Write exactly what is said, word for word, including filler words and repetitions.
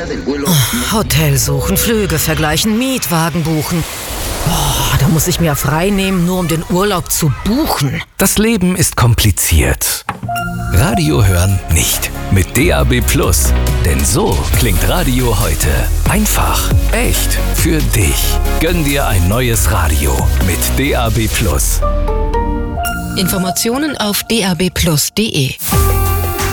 Hotel suchen, Flüge vergleichen, Mietwagen buchen. Oh, da muss ich mir frei nehmen, nur um den Urlaub zu buchen. Das Leben ist kompliziert. Radio hören nicht. Mit D A B Plus. Denn so klingt Radio heute. Einfach, echt, für dich. Gönn dir ein neues Radio mit D A B Plus. Informationen auf d a b plus punkt d e.